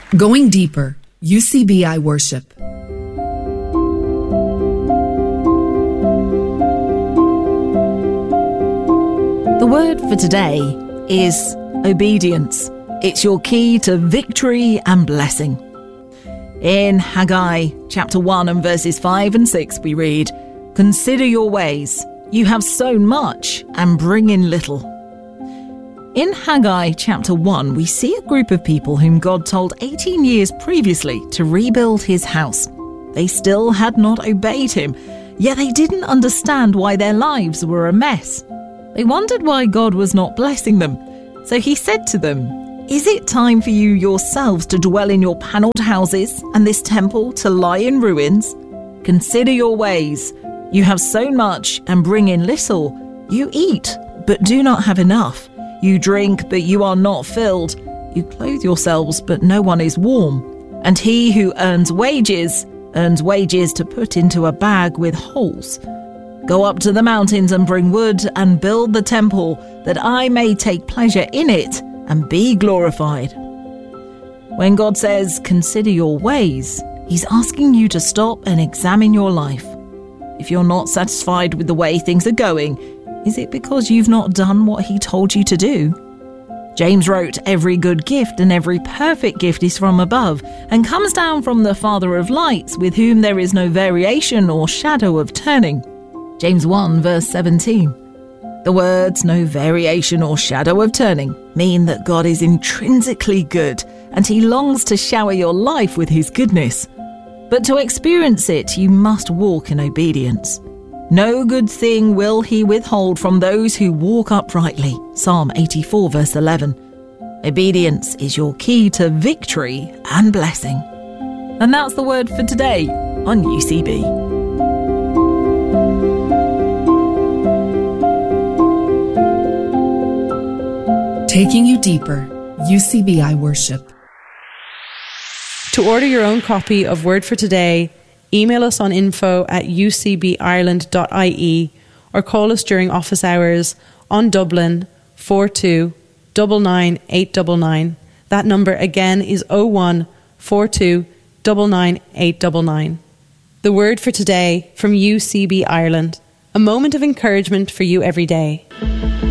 Going deeper, UCBI worship. The word for today is obedience. It's your key to victory and blessing. In Haggai chapter 1 and verses 5 and 6 we read, "Consider your ways. You have sown much and bring in little." In Haggai chapter 1, we see a group of people whom God told 18 years previously to rebuild his house. They still had not obeyed him, yet they didn't understand why their lives were a mess. They wondered why God was not blessing them. So he said to them, "Is it time for you yourselves to dwell in your panelled houses and this temple to lie in ruins? Consider your ways. You have sown much and bring in little. You eat, but do not have enough. You drink, but you are not filled. You clothe yourselves, but no one is warm. And he who earns wages to put into a bag with holes. Go up to the mountains and bring wood and build the temple, that I may take pleasure in it and be glorified." When God says, "Consider your ways," he's asking you to stop and examine your life. If you're not satisfied with the way things are going, is it because you've not done what he told you to do? James wrote, "Every good gift and every perfect gift is from above and comes down from the Father of lights, with whom there is no variation or shadow of turning." James 1 verse 17. The words "no variation or shadow of turning" mean that God is intrinsically good and he longs to shower your life with his goodness. But to experience it, you must walk in obedience. "No good thing will he withhold from those who walk uprightly." Psalm 84 verse 11. Obedience is your key to victory and blessing. And that's the word for today on UCB. Taking you deeper, UCBI worship. To order your own copy of Word for Today, email us on info@ucbireland.ie or call us during office hours on Dublin 42 99 899. That number again is 01 42 99 899. The Word for Today from UCB Ireland. A moment of encouragement for you every day.